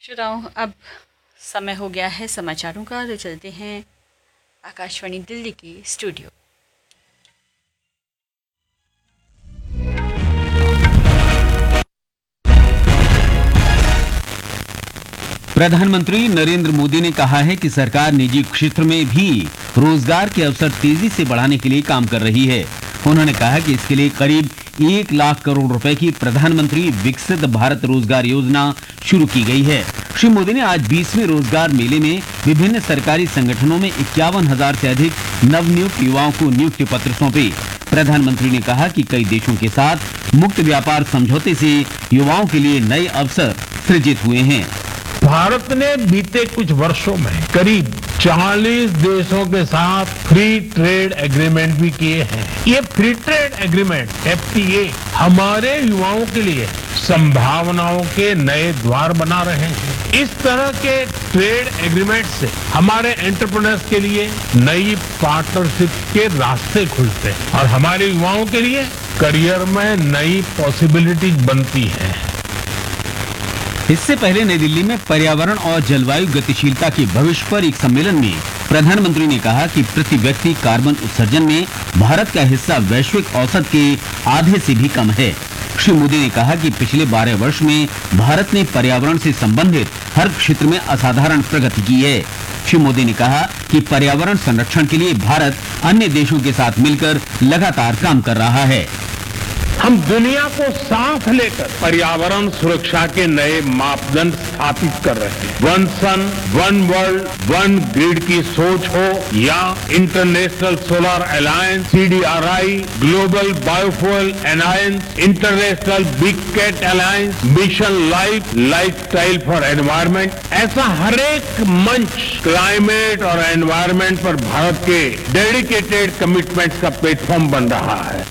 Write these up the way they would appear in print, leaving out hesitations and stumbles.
श्रोताओं, अब समय हो गया है समाचारों का, तो चलते हैं आकाशवाणी दिल्ली की स्टूडियो। प्रधानमंत्री नरेंद्र मोदी ने कहा है कि सरकार निजी क्षेत्र में भी रोजगार के अवसर तेजी से बढ़ाने के लिए काम कर रही है। उन्होंने कहा कि इसके लिए करीब 1 लाख करोड़ रुपए की प्रधानमंत्री विकसित भारत रोजगार योजना शुरू की गई है। श्री मोदी ने आज 20वें रोजगार मेले में विभिन्न सरकारी संगठनों में 51,000 से अधिक नवनियुक्त युवाओं को नियुक्ति पत्र सौंपे। प्रधानमंत्री ने कहा कि कई देशों के साथ मुक्त व्यापार समझौते से युवाओं के लिए नए अवसर सृजित हुए हैं। भारत ने बीते कुछ वर्षों में करीब 40 देशों के साथ फ्री ट्रेड एग्रीमेंट भी किए हैं। ये फ्री ट्रेड एग्रीमेंट FTA हमारे युवाओं के लिए संभावनाओं के नए द्वार बना रहे हैं। इस तरह के ट्रेड एग्रीमेंट से हमारे एंटरप्रेन्योर्स के लिए नई पार्टनरशिप के रास्ते खुलते हैं और हमारे युवाओं के लिए करियर में नई पॉसिबिलिटीज बनती है। इससे पहले नई दिल्ली में पर्यावरण और जलवायु गतिशीलता के भविष्य पर एक सम्मेलन में प्रधानमंत्री ने कहा कि प्रति व्यक्ति कार्बन उत्सर्जन में भारत का हिस्सा वैश्विक औसत के आधे से भी कम है। श्री मोदी ने कहा कि पिछले 12 वर्ष में भारत ने पर्यावरण से संबंधित हर क्षेत्र में असाधारण प्रगति की है। श्री मोदी ने कहा कि पर्यावरण संरक्षण के लिए भारत अन्य देशों के साथ मिलकर लगातार काम कर रहा है। हम दुनिया को साथ लेकर पर्यावरण सुरक्षा के नए मापदंड स्थापित कर रहे हैं। वन सन, वन वर्ल्ड, वन ग्रिड की सोच हो या international solar alliance, CDRI, global biofuel alliance, international big cat alliance, mission lifestyle for environment, ऐसा हर एक मंच क्लाइमेट और एनवायरमेंट पर भारत के डेडिकेटेड कमिटमेंट्स का प्लेटफॉर्म बन रहा है।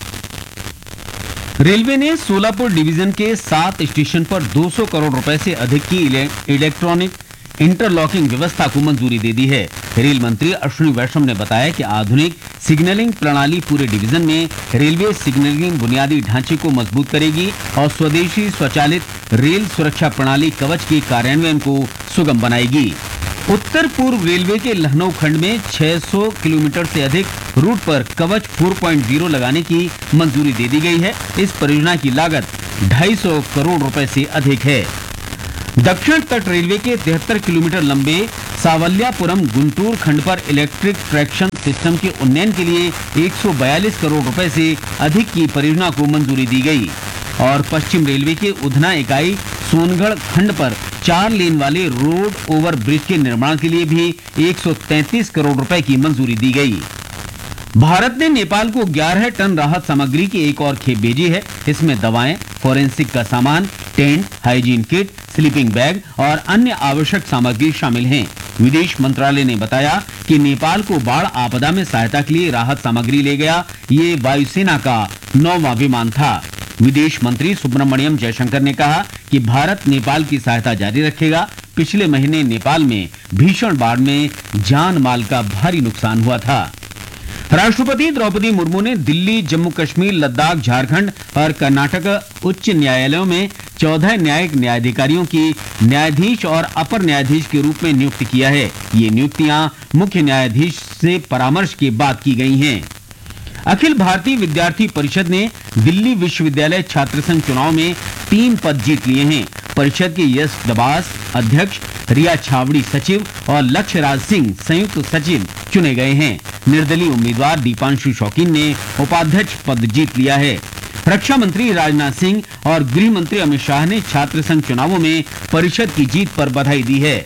रेलवे ने सोलापुर डिवीजन के 7 स्टेशन पर 200 करोड़ रुपए से अधिक की इलेक्ट्रॉनिक इंटरलॉकिंग व्यवस्था को मंजूरी दे दी है। रेल मंत्री अश्विनी वैष्णव ने बताया कि आधुनिक सिग्नलिंग प्रणाली पूरे डिवीजन में रेलवे सिग्नलिंग बुनियादी ढांचे को मजबूत करेगी और स्वदेशी स्वचालित रेल सुरक्षा प्रणाली कवच के कार्यान्वयन को सुगम बनाएगी। उत्तर पूर्व रेलवे के लखनऊ खंड में 600 किलोमीटर से अधिक रूट पर कवच 4.0 लगाने की मंजूरी दे दी गई है। इस परियोजना की लागत 250 करोड़ रुपए से अधिक है। दक्षिण तट रेलवे के 73 किलोमीटर लंबे सावलियापुरम गुंटूर खंड पर इलेक्ट्रिक ट्रैक्शन सिस्टम के उन्नयन के लिए 142 करोड़ रुपए से अधिक की परियोजना को मंजूरी दी गई और पश्चिम रेलवे के उधना इकाई सोनगढ़ खंड पर 4 लेन वाले रोड ओवर ब्रिज के निर्माण के लिए भी 133 करोड़ रुपए की मंजूरी दी गई। भारत ने नेपाल को 11 टन राहत सामग्री की एक और खेप भेजी है। इसमें दवाएं, फोरेंसिक का सामान, tent, hygiene kit, sleeping bag और अन्य आवश्यक सामग्री शामिल हैं। विदेश मंत्रालय ने बताया कि नेपाल को बाढ़ आपदा में सहायता के लिए राहत सामग्री ले गया ये वायुसेना का 9वां विमान था। विदेश मंत्री सुब्रमण्यम जयशंकर ने कहा कि भारत नेपाल की सहायता जारी रखेगा। पिछले महीने नेपाल में भीषण बाढ़ में जान माल का भारी नुकसान हुआ था। राष्ट्रपति द्रौपदी मुर्मू ने दिल्ली, जम्मू कश्मीर, लद्दाख, झारखंड और कर्नाटक उच्च न्यायालयों में 14 न्यायिक न्यायाधिकारियों की न्यायाधीश और अपर न्यायाधीश के रूप में नियुक्त किया है। ये नियुक्तियां मुख्य न्यायाधीश से परामर्श के बाद की गई हैं। अखिल भारतीय विद्यार्थी परिषद ने दिल्ली विश्वविद्यालय छात्र संघ चुनाव में 3 पद जीत लिए हैं। परिषद के यश दबास अध्यक्ष, रिया छावड़ी सचिव और लक्ष्य राज सिंह संयुक्त सचिव चुने गए हैं। निर्दलीय उम्मीदवार दीपांशु शौकीन ने उपाध्यक्ष पद जीत लिया है। रक्षा मंत्री राजनाथ सिंह और गृह मंत्री अमित शाह ने छात्र संघ चुनावों में परिषद की जीत पर बधाई दी है।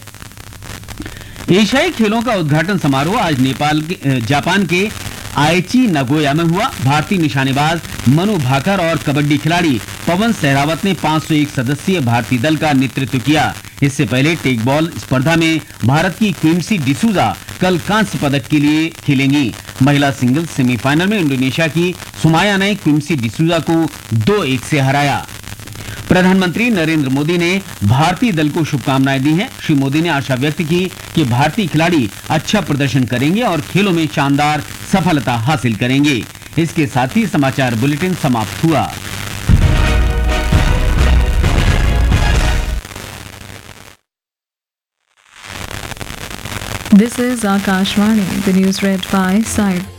एशियाई खेलों का उद्घाटन समारोह आज जापान के आइची नगोया में हुआ। भारतीय निशानेबाज मनु भाकर और कबड्डी खिलाड़ी पवन सहरावत ने 501 सदस्यीय भारतीय दल का नेतृत्व किया। इससे पहले टेक बॉल स्पर्धा में भारत की क्विंसी डिसूजा कल कांस्य पदक के लिए खेलेंगी। महिला सिंगल्स सेमीफाइनल में इंडोनेशिया की सुमाया ने क्विंसी डिसूजा को 2-1 से हराया। प्रधानमंत्री नरेंद्र मोदी ने भारतीय दल को शुभकामनाएं दी हैं। श्री मोदी ने आशा व्यक्त की कि भारतीय खिलाड़ी अच्छा प्रदर्शन करेंगे और खेलों में शानदार सफलता हासिल करेंगे। इसके साथ ही समाचार बुलेटिन समाप्त हुआ। This is Akashvani, the news read by Said